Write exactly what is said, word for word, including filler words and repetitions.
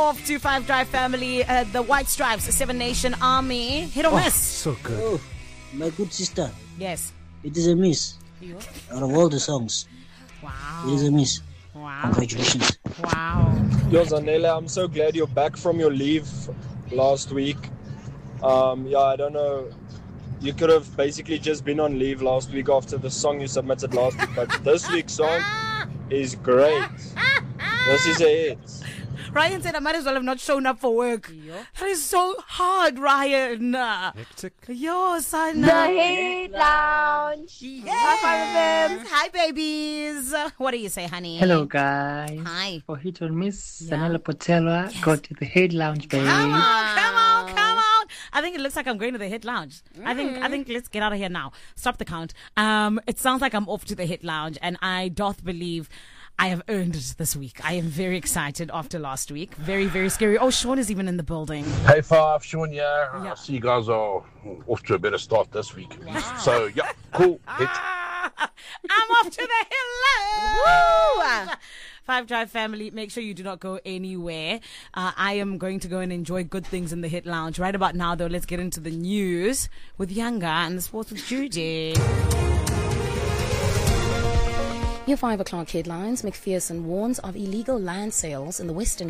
off to Five Drive family, uh, the White Stripes, Seven Nation Army. Hit or Oh, miss? so good. Oh, my good sister. Yes. It is a miss. You? Out of all the songs, Wow. it is a miss. Wow. Congratulations. Wow. Yo, Zanele, I'm so glad you're back from your leave last week. Um, yeah, I don't know. You could have basically just been on leave last week after the song you submitted last week, but this week's song is great. This is a hit. Ryan said I might as well have not shown up for work. That is so hard, Ryan. Hectic. Yo, son. The Hit Lounge. Yes. Hi, babies. What do you say, honey? Hello, guys. Hi. For Hit or Miss, Yeah. Zanele Potela, Yes. go to the Hit Lounge, baby. Come on, come on, come on. I think it looks like I'm going to the Hit Lounge. I think I think let's get out of here now. Stop the count. Um, it sounds like I'm off to the Hit Lounge, and I doth believe I have earned it this week. I am very excited after last week. Very, very scary. Oh, Sean is even in the building. Hey Five, Sean here. Yeah. I see you guys are off to a better start this week. So, yeah, cool. Hit. I'm off to the Hit Lounge. Five Drive family, make sure you do not go anywhere. Uh, I am going to go and enjoy good things in the Hit Lounge. Right about now, though, let's get into the news with Younger and the sports with Judy. Your five o'clock headlines. McPherson warns of illegal land sales in the Western